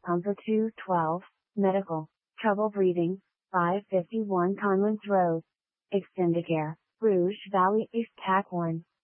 Pumper 212, Medical, Trouble Breathing, 551 Conlins Road, Extendicare, Rouge Valley East TAC 1.